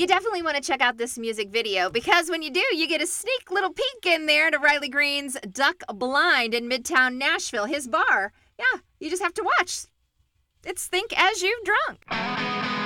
You definitely want to check out this music video because when you do, you get a sneak little peek in there to Riley Green's Duck Blind in Midtown Nashville, his bar. Yeah, you just have to watch. It's Think As You've Drunk.